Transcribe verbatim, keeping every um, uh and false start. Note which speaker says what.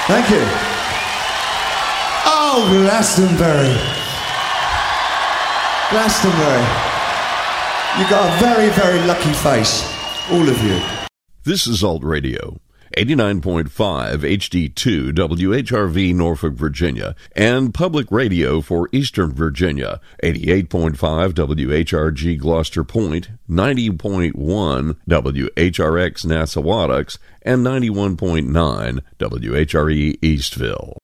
Speaker 1: Thank you. Oh, Glastonbury. Glastonbury. You got a very, very lucky face, all of you.
Speaker 2: This is Alt Radio, eighty-nine point five H D two W H R V Norfolk, Virginia, and Public Radio for Eastern Virginia, eighty-eight point five W H R G Gloucester Point, ninety point one W H R X Nassawadox, and ninety-one point nine W H R E Eastville.